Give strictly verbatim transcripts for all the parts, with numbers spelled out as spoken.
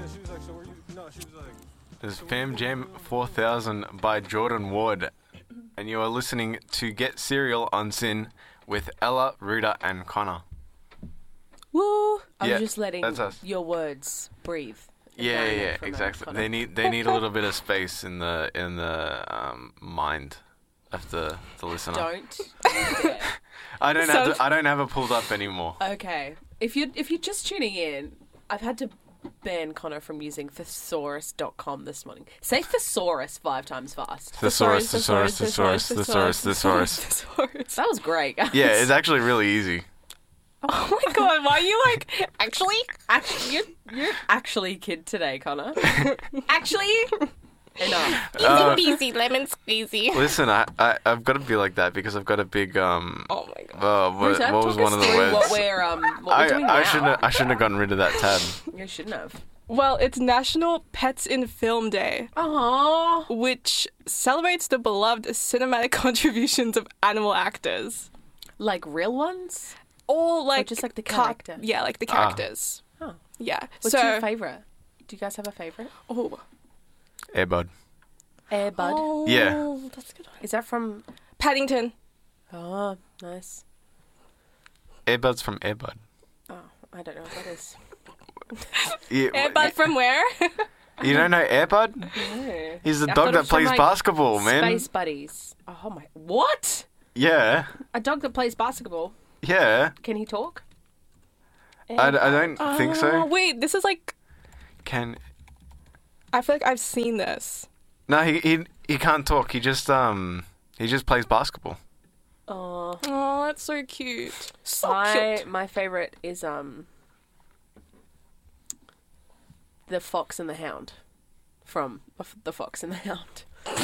she was like, so were you? No, she was like. There's Fam Jam four thousand by Jordan Ward. And you are listening to Get Serial on Sin with Ella, Ruda, and Connor. Woo! I Yeah, was just letting that's us. your words breathe. and Yeah, marinate yeah, for a exactly. moment, They Connor. need they need a little bit of space in the in the um, mind of the, the listener. Don't. you dare. I don't Sounds- have the, I don't have it pulled up anymore. Okay. If you're if you're just tuning in, I've had to ban Connor from using thesaurus dot com this morning. Say thesaurus five times fast. Thesaurus, thesaurus, thesaurus, thesaurus, thesaurus. thesaurus. That was great, guys. Yeah, it's actually really easy. Oh my god, why are you like, actually? Actually, you're, you're actually a kid today, Connor. Actually, enough. Uh, Easy peasy, lemon squeezy. Listen, I, I I've got to be like that because I've got a big um. Oh my god. Uh, what, Ruta, what was talk one us of the through words? What we're um what we're I doing I now. shouldn't I shouldn't have gotten rid of that tab. You shouldn't have. Well, it's National Pets in Film Day, Aww. which celebrates the beloved cinematic contributions of animal actors. Like real ones? Or like just like the car- character? yeah, like the Ah. characters. Oh. Yeah. What's so, your favourite? Do you guys have a favourite? Oh. Airbud. Air Bud. Oh, Yeah. that's a good. Is that from... Paddington. Oh, nice. Airbud's from Airbud. Oh, I don't know what that is. Yeah, Airbud from where? You don't know Airbud? No. He's the I dog thought it that was from, plays like, basketball, man. Space Buddies. Oh my... What? Yeah, A dog that plays basketball. yeah. Can he talk? I, d- I don't think Oh, so. wait, this is like, Can I feel like I've seen this. no, he he he can't talk. He just um he just plays basketball. Oh, Oh, that's so cute. So my cute. my favorite is um the Fox and the Hound from The Fox and the Hound.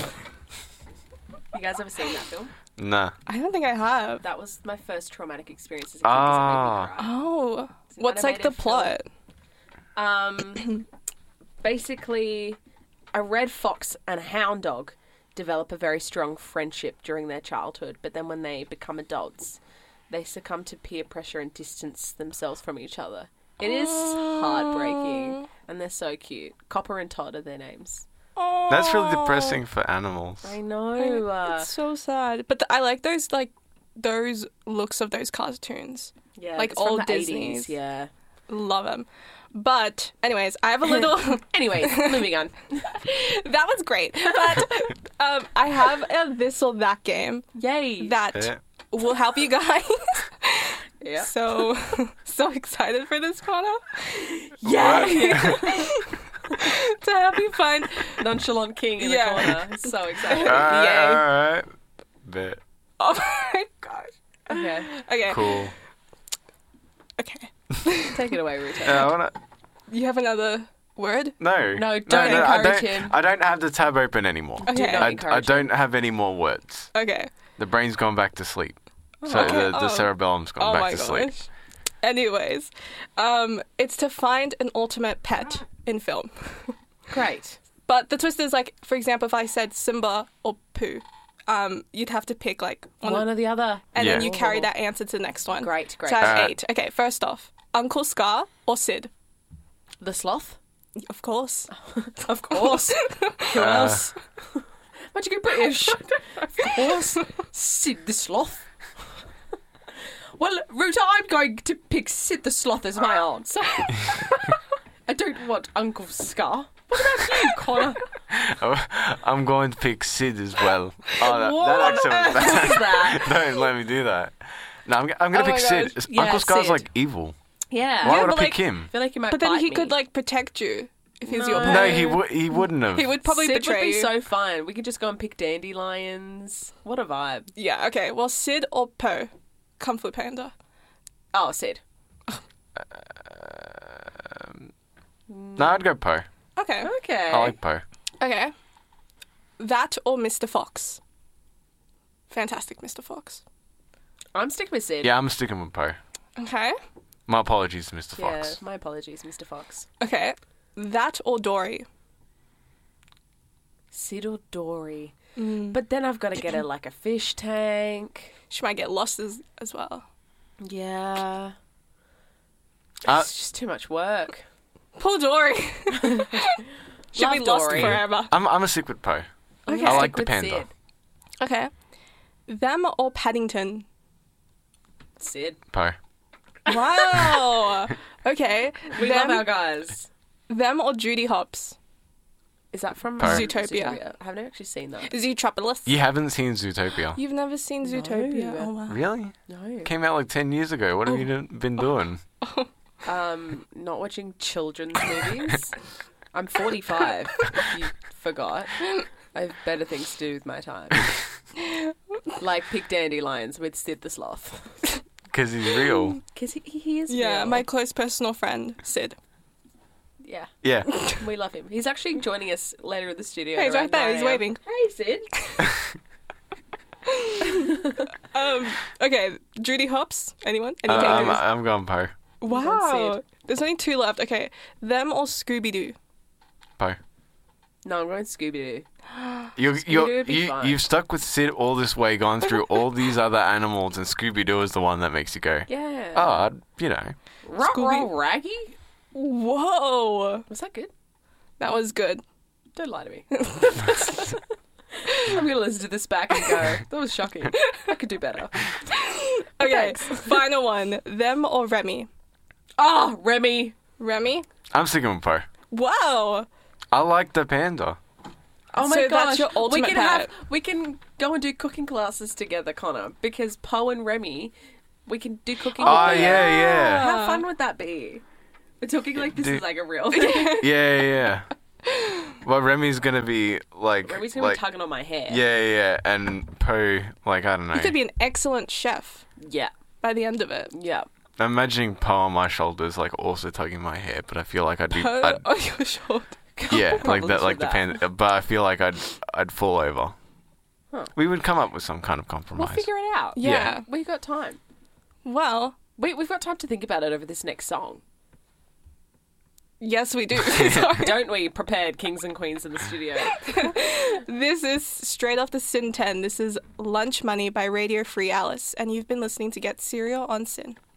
You guys ever seen that film? Nah. I don't think I have. That was my first traumatic experience as a kid. 'cause Ah. it made me cry. Oh. It's an What's like the animated film. plot? Um, basically, a red fox and a hound dog develop a very strong friendship during their childhood, but then when they become adults, they succumb to peer pressure and distance themselves from each other. It is heartbreaking, and they're so cute. Copper and Todd are their names. Oh. That's really depressing for animals. I know. Uh, It's so sad. But th- I like those like those looks of those cartoons. yeah, like it's from old the Disneys. eighties, yeah. Love them. But anyways, I have a little. Anyways, moving on. That was great. But um, I have a this or that game Yay. that Yeah. will help you guys. Yeah. So so excited for this, Connor. Yay. To help you find. Nonchalant king in Yeah. the corner. So excited. Alright, Yay. alright. Bet. Oh my gosh. Okay. Okay. Cool. Okay. Take it away, Ruta. Uh, I wanna. You have another word? No. No, don't I encourage don't, him. I don't have the tab open anymore. Okay. Do not I, I encourage don't have any more words. Okay. The brain's gone back to sleep. So Okay. the, the Oh. cerebellum's gone Oh back my to gosh. sleep. Anyways, um, it's to find an ultimate pet in film. Great. But the twist is like, for example, if I said Simba or Pooh, um, you'd have to pick like one, One of, or the other. and then Yeah. you carry that answer to the next one. Great, great. So I have Alright. eight. Okay, first off, Uncle Scar or Sid? The sloth? Of course. Of course. Who Uh, else? Why'd you go British? Of course. Sid the sloth. Well, Ruta, I'm going to pick Sid the sloth as my answer. I don't want Uncle Scar. What about you, Connor? Oh, I'm going to pick Sid as well. Oh, that, What that on accent was earth bad. is that? Don't let me do that. No, I'm, I'm going Oh to my pick Sid. gosh. Yeah, Uncle Scar's Sid. like evil. Yeah. Why Yeah, would I but, pick like- him? I feel like he might But then bite he me. could like protect you if he's your No. pet. No, he w- he wouldn't have. He would probably Sid betray would be you. so fun. We could just go and pick dandelions. What a vibe. Yeah. Okay. Well, Sid or Poe, Kung Fu Panda. Oh, Sid. No, I'd go Poe. Okay. Okay. I like Poe. Okay. That or Mister Fox. Fantastic, Mister Fox. I'm sticking with Sid. Yeah, I'm sticking with Poe. Okay. My apologies to Mister Yeah, Fox. my apologies, Mister Fox. Okay. That or Dory. Sid or Dory. Mm. But then I've got to get her like a fish tank. She might get lost as, as well. Yeah. Uh, It's just too much work. Paul Dory. Should Love be lost Dory. forever. I'm I'm a sick with Poe. Okay. I like the With panda. Sid. Okay. Them or Paddington? Sid. Poe. Wow. Okay. We them, love our guys. them or Judy Hopps? Is that from Poe. Zootopia. I haven't actually seen that. Zootropolis. You haven't seen Zootopia? You've never seen Zootopia? No. Oh, wow. Really? No. Came out like ten years ago. What have you done- been doing? Um, not watching children's movies. I'm forty-five, if you forgot. I have better things to do with my time. Like pick dandelions with Sid the Sloth. Because he's real. Because he, he is Yeah, real. my close personal friend, Sid. Yeah, Yeah. we love him. He's actually joining us later in the studio. Hey, he's around right there. nine He's a m. waving. Hey, Sid. Um, okay, Judy Hopps. Anyone? Uh, Anyone? I'm, I'm going Poe. wow. Sid. There's only two left. Okay, them or Scooby Doo? Poe. No, I'm going Scooby Doo. You're, Scooby-Doo you're, would be you, fun. you've stuck with Sid all this way, gone through all these other animals, and Scooby-Doo is the one that makes you go, Yeah. oh, I'd, you know. Rock Scooby- roll raggy. Whoa, Was that good? that was good. Don't lie to me. I'm gonna listen to this back and go, that was shocking. I could do better. Okay, Thanks. final one. Them or Remy? Oh, Remy. Remy? I'm sticking with Poe. Wow. I like the panda. Oh my So gosh. that's your ultimate we can have pet. we can go and do cooking classes together, Connor, because Poe and Remy, we can do cooking. Oh, with them. yeah, yeah. How fun would that be? We're talking like this Do- is like a real thing. Yeah, yeah, yeah. Well, Remy's going to be like... Remy's gonna like, be tugging on my hair. Yeah, yeah, yeah. And Poe, like, I don't know. You could be an excellent chef Yeah. by the end of it. Yeah. I'm imagining Poe on my shoulders, like, also tugging my hair, but I feel like I'd be... Poe I'd, on your shoulder. yeah, like Problems that, like with the that. panda. But I feel like I'd, I'd fall over. Huh. We would come up with some kind of We'll compromise. figure it out. Yeah. We got time. Well, We we've got time to think about it over this next song. yes, we do. Sorry. Don't we? Prepared kings and queens in the studio. This is straight off the Sin ten. This is Lunch Money by Radio Free Alice, and you've been listening to Get Serial on Sin.